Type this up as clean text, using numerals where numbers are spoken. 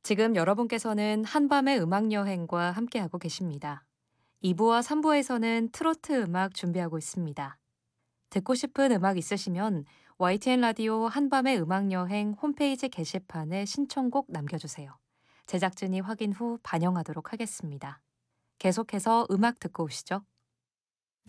지금 여러분께서는 한밤의 음악 여행과 함께하고 계십니다. 2부와 3부에서는 트로트 음악 준비하고 있습니다. 듣고 싶은 음악 있으시면 YTN 라디오 한밤의 음악 여행 홈페이지 게시판에 신청곡 남겨주세요. 제작진이 확인 후 반영하도록 하겠습니다. 계속해서 음악 듣고 오시죠.